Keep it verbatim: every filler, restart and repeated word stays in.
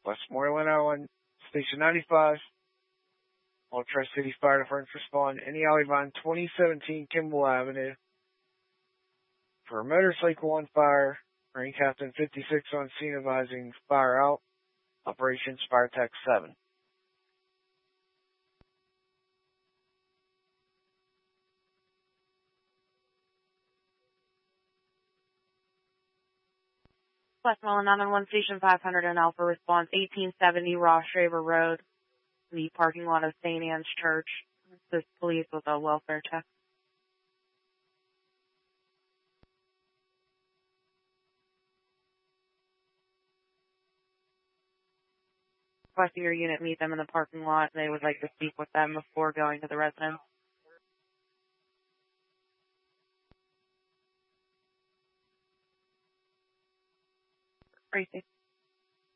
Westmoreland Island, Station ninety-five. All Tri-City Fire Departments respond. Any alley on twenty seventeen Kimball Avenue. For a motorcycle on fire, Marine Captain fifty-six on scene advising fire out. Operations Fire Tech seven. Westmoreland nine one one Station five hundred and Alpha response eighteen seventy Ross Shaver Road, the parking lot of Saint Anne's Church. This is police with a welfare check. Requesting your unit meet them in the parking lot. They would like to speak with them before going to the residence. Tracy.